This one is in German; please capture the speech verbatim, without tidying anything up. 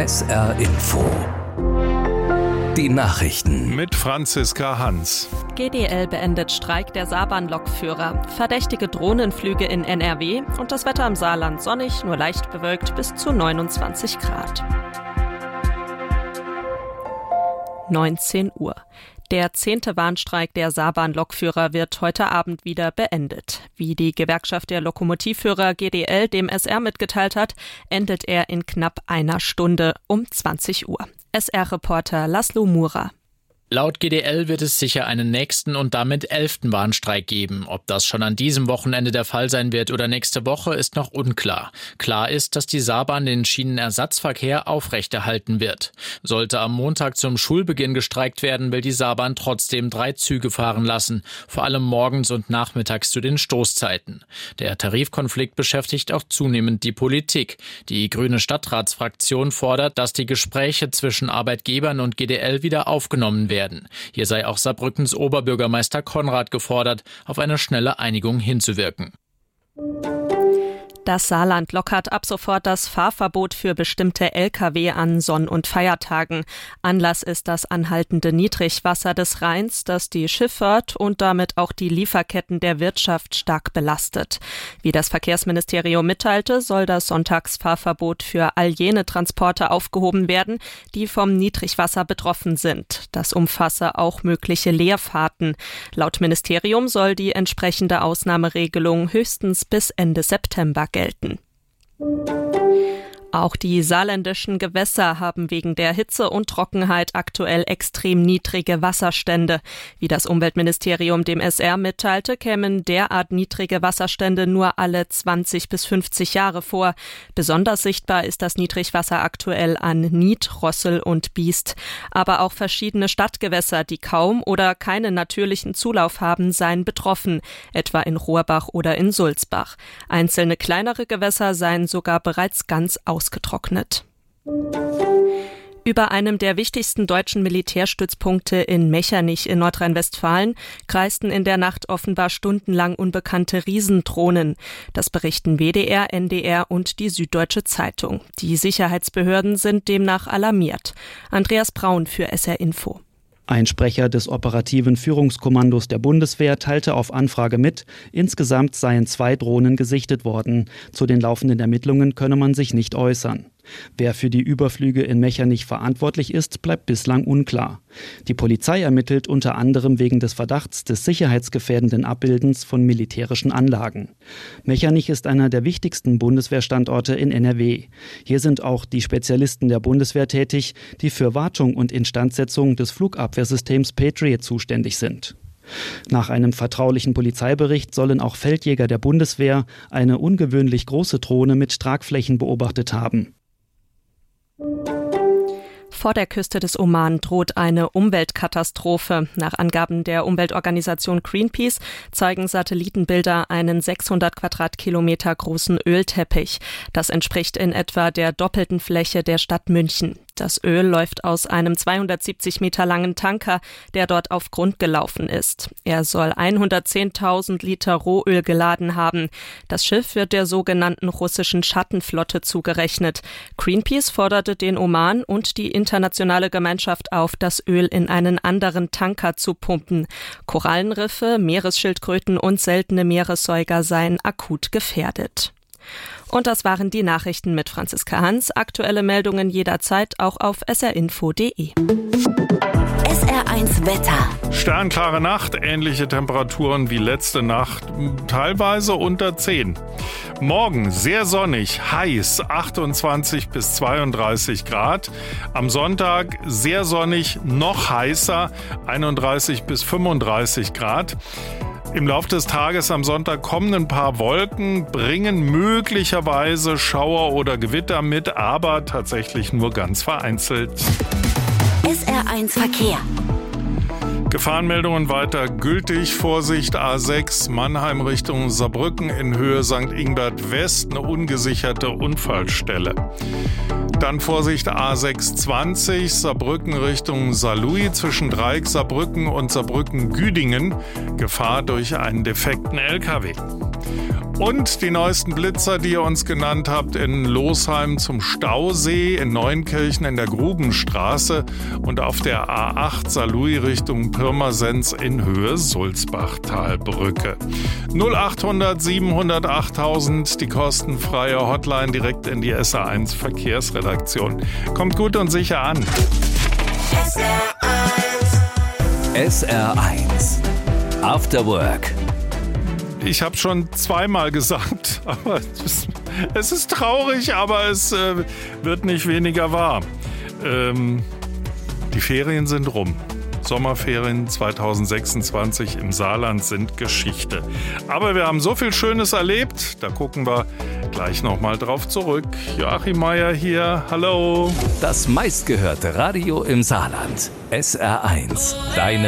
S R Info. Die Nachrichten mit Franziska Hans. G D L beendet Streik der Saarbahn-Lokführer. Verdächtige Drohnenflüge in N R W und das Wetter im Saarland sonnig, nur leicht bewölkt bis zu neunundzwanzig Grad. neunzehn Uhr. Der zehnte Warnstreik der Saarbahn-Lokführer wird heute Abend wieder beendet. Wie die Gewerkschaft der Lokomotivführer G D L dem S R mitgeteilt hat, endet er in knapp einer Stunde um zwanzig Uhr. S R-Reporter Laszlo Mura. Laut G D L wird es sicher einen nächsten und damit elften Warnstreik geben. Ob das schon an diesem Wochenende der Fall sein wird oder nächste Woche, ist noch unklar. Klar ist, dass die Saarbahn den Schienenersatzverkehr aufrechterhalten wird. Sollte am Montag zum Schulbeginn gestreikt werden, will die Saarbahn trotzdem drei Züge fahren lassen, vor allem morgens und nachmittags zu den Stoßzeiten. Der Tarifkonflikt beschäftigt auch zunehmend die Politik. Die grüne Stadtratsfraktion fordert, dass die Gespräche zwischen Arbeitgebern und G D L wieder aufgenommen werden. Hier sei auch Saarbrückens Oberbürgermeister Konrad gefordert, auf eine schnelle Einigung hinzuwirken. Das Saarland lockert ab sofort das Fahrverbot für bestimmte L K W an Sonn- und Feiertagen. Anlass ist das anhaltende Niedrigwasser des Rheins, das die Schifffahrt und damit auch die Lieferketten der Wirtschaft stark belastet. Wie das Verkehrsministerium mitteilte, soll das Sonntagsfahrverbot für all jene Transporte aufgehoben werden, die vom Niedrigwasser betroffen sind. Das umfasse auch mögliche Leerfahrten. Laut Ministerium soll die entsprechende Ausnahmeregelung höchstens bis Ende September gelten. gelten. Auch die saarländischen Gewässer haben wegen der Hitze und Trockenheit aktuell extrem niedrige Wasserstände. Wie das Umweltministerium dem S R mitteilte, kämen derart niedrige Wasserstände nur alle zwanzig bis fünfzig Jahre vor. Besonders sichtbar ist das Niedrigwasser aktuell an Nied, Rossel und Biest. Aber auch verschiedene Stadtgewässer, die kaum oder keinen natürlichen Zulauf haben, seien betroffen, etwa in Rohrbach oder in Sulzbach. Einzelne kleinere Gewässer seien sogar bereits ganz ausgetrocknet. ausgetrocknet. Über einem der wichtigsten deutschen Militärstützpunkte in Mechernich in Nordrhein-Westfalen kreisten in der Nacht offenbar stundenlang unbekannte Riesendrohnen. Das berichten W D R, N D R und die Süddeutsche Zeitung. Die Sicherheitsbehörden sind demnach alarmiert. Andreas Braun für S R Info. Ein Sprecher des operativen Führungskommandos der Bundeswehr teilte auf Anfrage mit, insgesamt seien zwei Drohnen gesichtet worden. Zu den laufenden Ermittlungen könne man sich nicht äußern. Wer für die Überflüge in Mechernich verantwortlich ist, bleibt bislang unklar. Die Polizei ermittelt unter anderem wegen des Verdachts des sicherheitsgefährdenden Abbildens von militärischen Anlagen. Mechernich ist einer der wichtigsten Bundeswehrstandorte in N R W. Hier sind auch die Spezialisten der Bundeswehr tätig, die für Wartung und Instandsetzung des Flugabwehrsystems Patriot zuständig sind. Nach einem vertraulichen Polizeibericht sollen auch Feldjäger der Bundeswehr eine ungewöhnlich große Drohne mit Tragflächen beobachtet haben. Vor der Küste des Oman droht eine Umweltkatastrophe. Nach Angaben der Umweltorganisation Greenpeace zeigen Satellitenbilder einen sechshundert Quadratkilometer großen Ölteppich. Das entspricht in etwa der doppelten Fläche der Stadt München. Das Öl läuft aus einem zweihundertsiebzig Meter langen Tanker, der dort auf Grund gelaufen ist. Er soll hundertzehntausend Liter Rohöl geladen haben. Das Schiff wird der sogenannten russischen Schattenflotte zugerechnet. Greenpeace forderte den Oman und die internationale Gemeinschaft auf, das Öl in einen anderen Tanker zu pumpen. Korallenriffe, Meeresschildkröten und seltene Meeressäuger seien akut gefährdet. Und das waren die Nachrichten mit Franziska Hans. Aktuelle Meldungen jederzeit auch auf s r info punkt d e. S R eins Wetter. Sternklare Nacht, ähnliche Temperaturen wie letzte Nacht, teilweise unter zehn. Morgen sehr sonnig, heiß, achtundzwanzig bis zweiunddreißig Grad. Am Sonntag sehr sonnig, noch heißer, einunddreißig bis fünfunddreißig Grad. Im Laufe des Tages am Sonntag kommen ein paar Wolken, bringen möglicherweise Schauer oder Gewitter mit, aber tatsächlich nur ganz vereinzelt. S R eins Verkehr. Gefahrenmeldungen weiter gültig. Vorsicht A sechs Mannheim Richtung Saarbrücken in Höhe Sankt Ingbert West, eine ungesicherte Unfallstelle. Dann Vorsicht A sechshundertzwanzig Saarbrücken Richtung Saarlouis zwischen Dreieck Saarbrücken und Saarbrücken-Güdingen. Gefahr durch einen defekten L K W. Und die neuesten Blitzer, die ihr uns genannt habt, in Losheim zum Stausee, in Neunkirchen in der Grubenstraße und auf der A acht Saarlouis Richtung Pirmasens in Höhe Sulzbachtalbrücke. null achthundert siebenhundert achttausend, die kostenfreie Hotline direkt in die S R eins Verkehrsredaktion. Kommt gut und sicher an. S R eins. S R eins. After Work. Ich habe schon zweimal gesagt, aber es ist, es ist traurig, aber es äh, wird nicht weniger wahr. Ähm, die Ferien sind rum. Sommerferien zweitausendsechsundzwanzig im Saarland sind Geschichte. Aber wir haben so viel Schönes erlebt, da gucken wir gleich nochmal drauf zurück. Joachim Meier hier, hallo. Das meistgehörte Radio im Saarland. S R eins, deine